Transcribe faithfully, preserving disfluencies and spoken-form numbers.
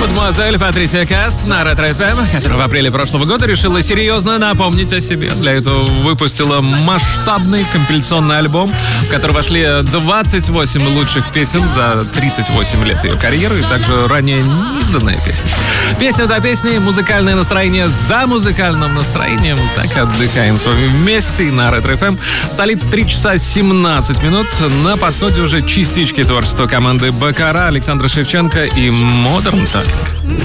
Мадемуазель Патрисия Каст на Ретро эф эм, которая в апреле прошлого года решила серьезно напомнить о себе. Для этого выпустила масштабный компиляционный альбом, в который вошли двадцать восемь лучших песен за тридцать восемь лет ее карьеры, и также ранее неизданные песни. Песня за песней, музыкальное настроение за музыкальным настроением. Так отдыхаем с вами вместе на Ретро эф эм. В столице три часа семнадцать минут. На подходе уже частички творчества команды Бакара, Александра Шевченко и Modern Talking.